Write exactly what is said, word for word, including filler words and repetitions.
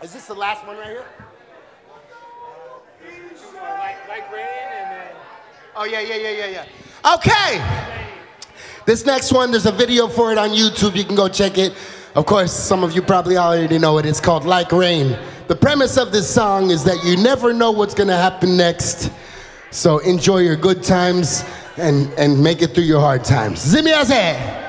Is this the last one right here? Like, like rain and then... Oh, yeah, yeah, yeah, yeah, yeah. Okay. This next one, there's a video for it on YouTube. You can go check it. Of course, some of you probably already know it. It's called Like Rain. The premise of this song is that you never know what's going to happen next. So enjoy your good times and, and make it through your hard times. Zimiaze!